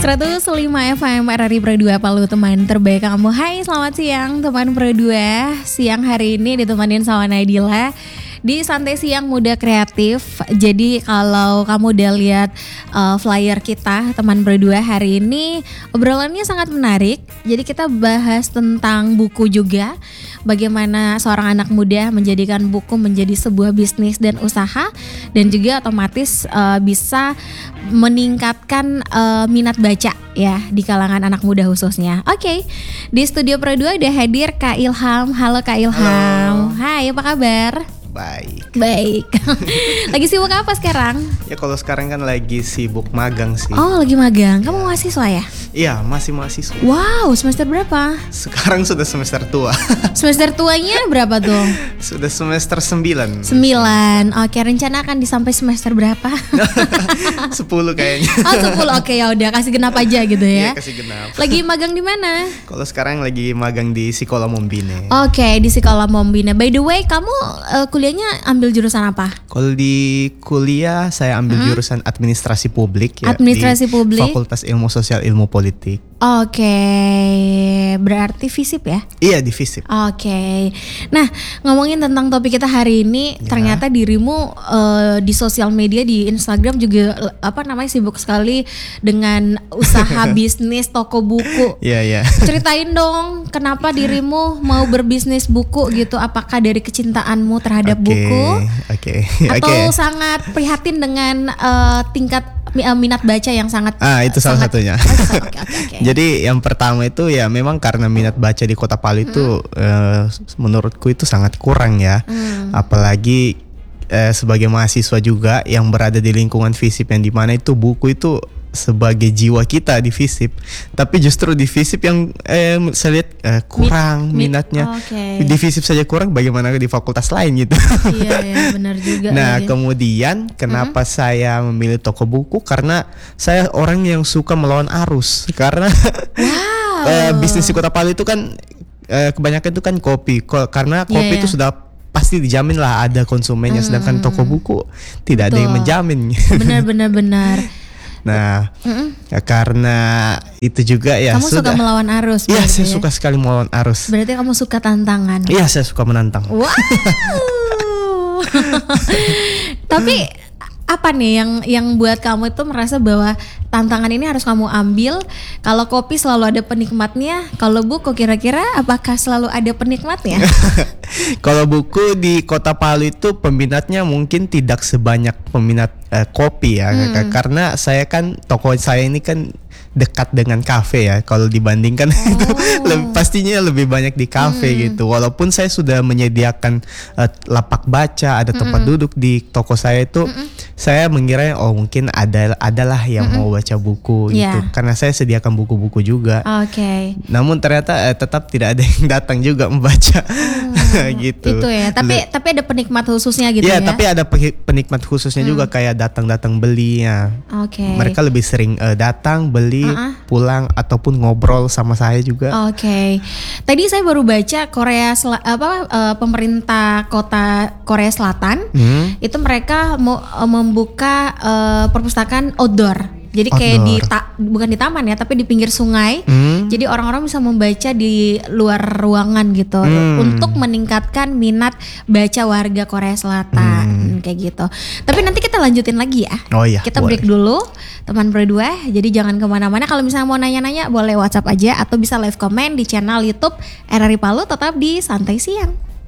105 FM RRI Pro 2 Palu, teman terbaik kamu. Hai, selamat siang teman Pro 2. Siang hari ini ditemanin sama Naidila di Santai Siang Muda Kreatif. Jadi kalau kamu udah lihat flyer kita teman Pro 2 hari ini, obrolannya sangat menarik. Jadi kita bahas tentang buku juga. Bagaimana seorang anak muda menjadikan buku menjadi sebuah bisnis dan usaha, dan juga otomatis bisa meningkatkan minat baca ya di kalangan anak muda khususnya. Oke, di studio Pro 2 udah hadir Kak Ilham. Halo Kak Ilham. Halo. Hai, apa kabar? Baik. Lagi sibuk apa sekarang? Ya kalau sekarang kan lagi sibuk magang sih. Oh, lagi magang. Kamu mahasiswa ya? Iya, masih mahasiswa. Wow, semester berapa? Sekarang sudah semester tua. Semester tuanya berapa tuh? Sudah semester 9. 9. Oke, rencana akan sampai semester berapa? 10 kayaknya. Oh, 10. Oke, ya udah kasih genap aja gitu ya. Iya, kasih genap. Lagi magang di mana? Kalau sekarang lagi magang di Sekolah Mombine. Oke, di Sekolah Mombine. By the way, kamu kuliahnya ambil jurusan apa? Kalau di kuliah saya ambil jurusan administrasi publik ya. Administrasi di publik. Fakultas Ilmu Sosial Ilmu Politik. Oke, berarti FISIP ya? Iya, di FISIP. Oke. Nah, ngomongin tentang topik kita hari ini, ternyata dirimu di sosial media, di Instagram juga sibuk sekali dengan usaha bisnis toko buku. Iya. Ceritain dong, kenapa dirimu mau berbisnis buku gitu? Apakah dari kecintaanmu terhadap buku? Oke. Atau sangat prihatin dengan tingkat minat baca yang sangat itu salah satunya. Oke. Jadi yang pertama itu ya memang karena minat baca di Kota Palu itu menurutku itu sangat kurang ya. Apalagi sebagai mahasiswa juga yang berada di lingkungan FISIP yang dimana itu buku itu sebagai jiwa kita di FISIP, tapi justru di FISIP yang saya lihat kurang minatnya. Di FISIP saja kurang, bagaimana di fakultas lain gitu. Iya, benar juga. Nah, kemudian kenapa saya memilih toko buku? Karena saya orang yang suka melawan arus. Karena bisnis di Kota Palu itu kan kebanyakan itu kan kopi. Karena kopi itu sudah pasti dijamin lah ada konsumennya, sedangkan toko buku tidak ada yang menjamin. Benar. Nah, ya karena itu juga ya. Kamu suka melawan arus? Iya, saya suka sekali melawan arus. Berarti kamu suka tantangan? Iya, saya suka menantang. Wow. Tapi apa nih yang buat kamu itu merasa bahwa tantangan ini harus kamu ambil? Kalau kopi selalu ada penikmatnya, kalau buku kira-kira apakah selalu ada penikmatnya? Kalau buku di Kota Palu itu peminatnya mungkin tidak sebanyak peminat kopi ya, karena saya kan toko saya ini kan dekat dengan kafe ya. Kalau dibandingkan itu pastinya lebih banyak di kafe gitu. Walaupun saya sudah menyediakan lapak baca, ada tempat duduk di toko saya itu, saya mengira mungkin adalah yang mau baca buku gitu. Karena saya sediakan buku-buku juga. Oke. Namun ternyata tetap tidak ada yang datang juga membaca. Gitu. Itu ya. Tapi ada penikmat khususnya gitu ya. Iya, tapi ada penikmat khususnya juga, kayak datang beli ya. Oke. Mereka lebih sering datang beli, pulang ataupun ngobrol sama saya juga. Oke. Tadi saya baru baca pemerintah kota Korea Selatan itu mereka mau membuka perpustakaan outdoor. Jadi kayak bukan di taman ya, tapi di pinggir sungai. Jadi orang-orang bisa membaca di luar ruangan gitu, untuk meningkatkan minat baca warga Korea Selatan kayak gitu. Tapi nanti kita lanjutin lagi ya. Oh iya. Kita break dulu, teman Pro 2. Jadi jangan kemana-mana. Kalau misalnya mau nanya-nanya boleh WhatsApp aja atau bisa live comment di channel YouTube RRI Palu. Tetap di Santai Siang.